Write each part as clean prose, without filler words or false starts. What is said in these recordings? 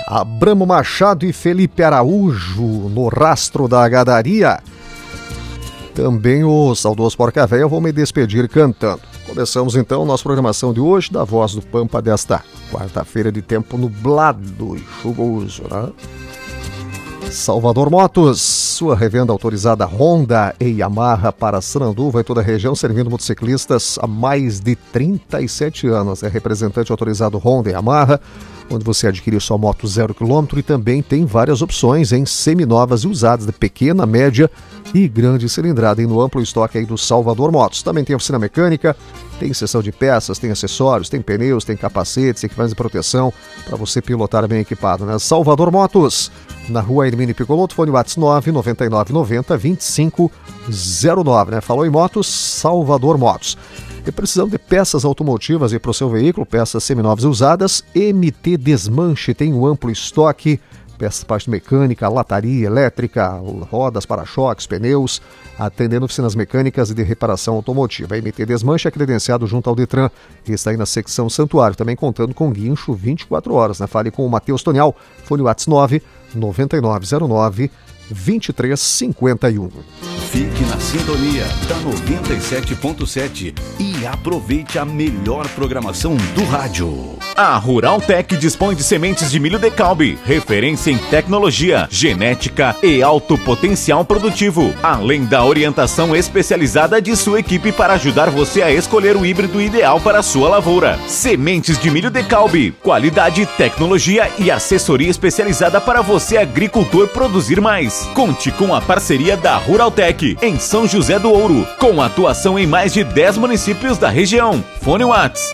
Abramo Machado e Felipe Araújo no rastro da gadaria. Também o saudoso Porca Véia, vou me despedir cantando. Começamos então nossa programação de hoje da Voz do Pampa desta quarta-feira de tempo nublado e chuvoso, né? Salvador Motos, sua revenda autorizada Honda e Yamaha para Sananduva e toda a região, servindo motociclistas há mais de 37 anos. É representante autorizado Honda e Yamaha, onde você adquire sua moto 0 km e também tem várias opções em seminovas e usadas de pequena, média e grande cilindrada, e no amplo estoque aí do Salvador Motos. Também tem oficina mecânica, tem seção de peças, tem acessórios, tem pneus, tem capacetes, equipamentos de proteção para você pilotar bem equipado, né? Salvador Motos, na rua Hermínio Picoloto, fone WhatsApp 99990-2509, né? Falou em motos, Salvador Motos. E precisando de peças automotivas e para o seu veículo, peças seminovas e usadas, MT Desmanche tem um amplo estoque, peças de parte mecânica, lataria, elétrica, rodas, para-choques, pneus, atendendo oficinas mecânicas e de reparação automotiva. A MT Desmanche é credenciado junto ao Detran e está aí na secção Santuário, também contando com guincho 24 horas, né? Fale com o Matheus Tonial, fone WhatsApp 9909-2351. Fique na sintonia da 97.7 e aproveite a melhor programação do rádio. A Ruraltec dispõe de sementes de milho Decalbe, referência em tecnologia, genética e alto potencial produtivo, além da orientação especializada de sua equipe para ajudar você a escolher o híbrido ideal para a sua lavoura. Sementes de milho Decalbe, qualidade, tecnologia e assessoria especializada para você, agricultor, produzir mais. Conte com a parceria da Ruraltec em São José do Ouro, com atuação em mais de 10 municípios da região. Fone Whats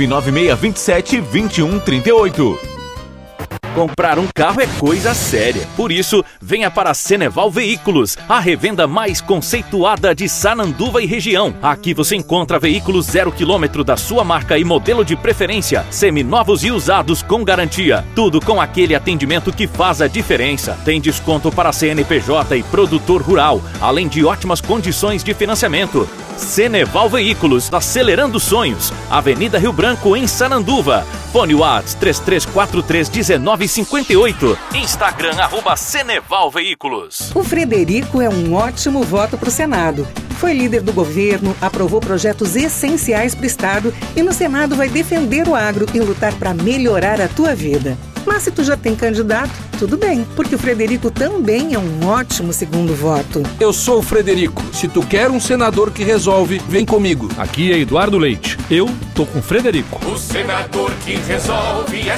99627-2138. Comprar um carro é coisa séria. Por isso, venha para a Ceneval Veículos, a revenda mais conceituada de Sananduva e região. Aqui você encontra veículos 0 km da sua marca e modelo de preferência, seminovos e usados com garantia. Tudo com aquele atendimento que faz a diferença. Tem desconto para CNPJ e produtor rural, além de ótimas condições de financiamento. Ceneval Veículos, acelerando sonhos. Avenida Rio Branco, em Sananduva. Fone WhatsApp 3343-1958. Instagram @Ceneval Veículos. O Frederico é um ótimo voto para o Senado. Foi líder do governo, aprovou projetos essenciais para o Estado e no Senado vai defender o agro e lutar para melhorar a tua vida. Mas se tu já tem candidato, tudo bem, porque o Frederico também é um ótimo segundo voto. Eu sou o Frederico. Se tu quer um senador que resolve, vem comigo. Aqui é Eduardo Leite. Eu tô com o Frederico. O senador que resolve é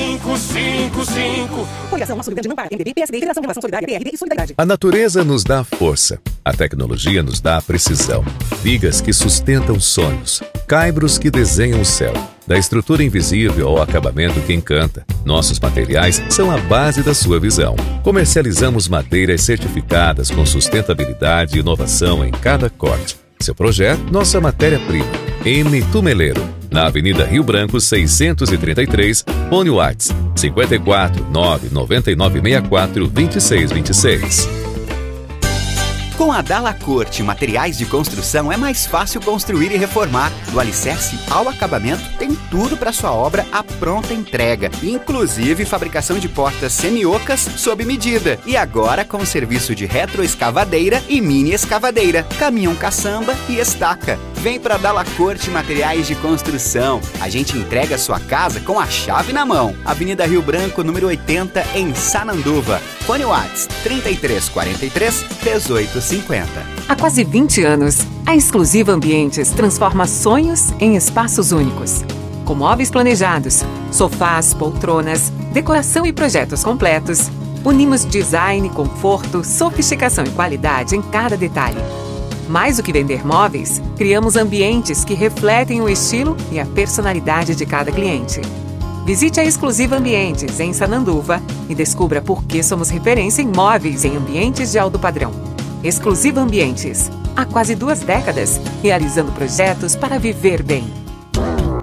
555. Coligação Nosso Rio Grande não para. MDB, PSD, Federação de Relação Solidária, PRD e Solidariedade. A natureza nos dá força. A tecnologia nos dá precisão. Vigas que sustentam sonhos. Caibros que desenham o céu. Da estrutura invisível ao acabamento que encanta, nossos materiais são a base da sua visão. Comercializamos madeiras certificadas com sustentabilidade e inovação em cada corte. Seu projeto, nossa matéria-prima. M. Tumeleiro, na Avenida Rio Branco 633, fone WhatsApp 54 99964 2626. Com a Dalacorte Materiais de Construção é mais fácil construir e reformar. Do alicerce ao acabamento, tem tudo para sua obra à pronta entrega. Inclusive fabricação de portas semi-ocas sob medida. E agora com serviço de retroescavadeira e mini escavadeira, caminhão caçamba e estaca. Vem para Dalacorte Materiais de Construção. A gente entrega a sua casa com a chave na mão. Avenida Rio Branco, número 80, em Sananduva. Fone WhatsApp 3343-1850. Há quase 20 anos, a Exclusiva Ambientes transforma sonhos em espaços únicos. Com móveis planejados, sofás, poltronas, decoração e projetos completos, unimos design, conforto, sofisticação e qualidade em cada detalhe. Mais do que vender móveis, criamos ambientes que refletem o estilo e a personalidade de cada cliente. Visite a Exclusiva Ambientes em Sananduva e descubra por que somos referência em móveis em ambientes de alto padrão. Exclusiva Ambientes, há quase 2 décadas, realizando projetos para viver bem.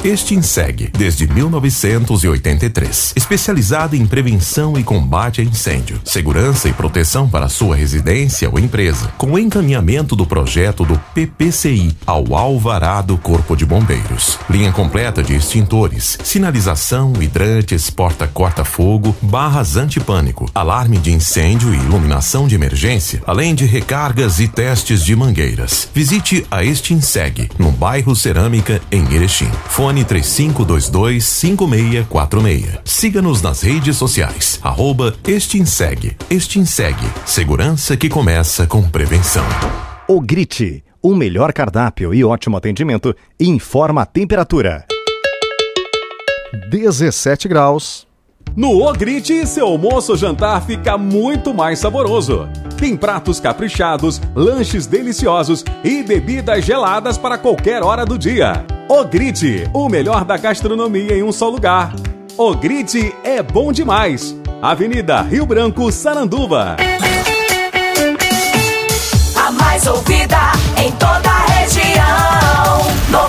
Extinseg, desde 1983. Especializada em prevenção e combate a incêndio, segurança e proteção para sua residência ou empresa, com encaminhamento do projeto do PPCI ao alvará do Corpo de Bombeiros. Linha completa de extintores, sinalização, hidrantes, porta-corta-fogo, barras antipânico, alarme de incêndio e iluminação de emergência, além de recargas e testes de mangueiras. Visite a Extinseg, no bairro Cerâmica, em Erechim. Fone 3522-5646. Siga-nos nas redes sociais. @Extinseg. Extinseg. Segurança que começa com prevenção. O Grite, o melhor cardápio e ótimo atendimento, informa a temperatura. 17 graus. No O Grite, seu almoço ou jantar fica muito mais saboroso. Tem pratos caprichados, lanches deliciosos e bebidas geladas para qualquer hora do dia. O Grite, o melhor da gastronomia em um só lugar. O Grite é bom demais. Avenida Rio Branco, Sananduva. A mais ouvida em toda a região.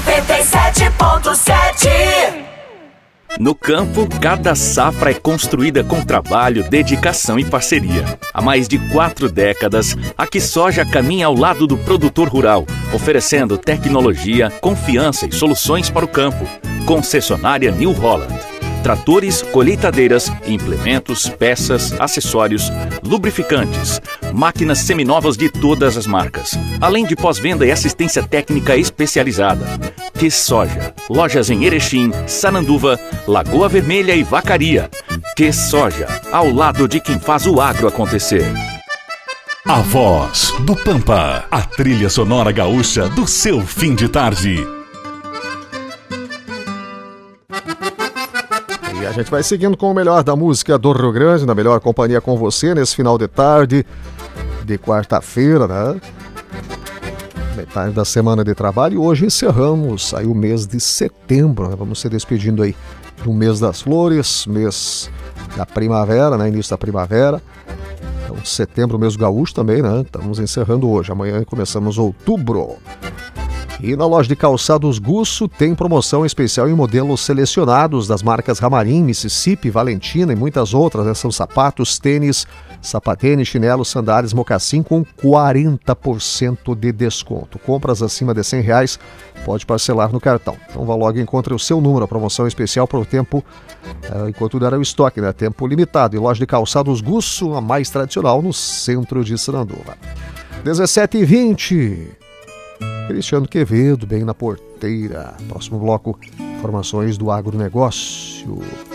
97.7. No campo, cada safra é construída com trabalho, dedicação e parceria. Há mais de 4 décadas, a QuiSoja caminha ao lado do produtor rural, oferecendo tecnologia, confiança e soluções para o campo. Concessionária New Holland. Tratores, colheitadeiras, implementos, peças, acessórios, lubrificantes, máquinas seminovas de todas as marcas, além de pós-venda e assistência técnica especializada. QuiSoja. Lojas em Erechim, Sananduva, Lagoa Vermelha e Vacaria. QuiSoja. Ao lado de quem faz o agro acontecer. A Voz do Pampa. A trilha sonora gaúcha do seu fim de tarde. E a gente vai seguindo com o melhor da música do Rio Grande, na melhor companhia com você nesse final de tarde de quarta-feira, né? Metade da semana de trabalho e hoje encerramos aí o mês de setembro, né? Vamos se despedindo aí do mês das flores, mês da primavera, né? Início da primavera. Então, setembro, mês gaúcho também, né? Estamos encerrando hoje, amanhã começamos outubro. E na loja de calçados Gusso tem promoção especial em modelos selecionados das marcas Ramarim, Mississippi, Valentina e muitas outras, né? São sapatos, tênis, sapatênis, chinelos, sandálias, mocassim com 40% de desconto. Compras acima de R$100 pode parcelar no cartão. Então vá logo e encontre o seu número, a promoção especial para o tempo, enquanto der o estoque, né? Tempo limitado. E loja de calçados Gusso, a mais tradicional no centro de Sananduva. 17h20. Cristiano Quevedo, bem na porteira. Próximo bloco, informações do agronegócio.